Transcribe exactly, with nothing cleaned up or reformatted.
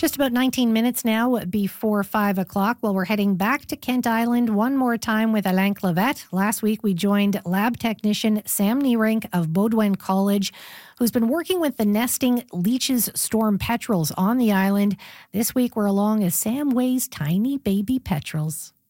Just about nineteen minutes now before five o'clock. Well, we're heading back to Kent Island one more time with Alain Clavette. Last week, we joined lab technician Sam Nierink of Baudouin College, who's been working with the nesting Leach's storm petrels on the island. This week, we're along as Sam weighs tiny baby petrels.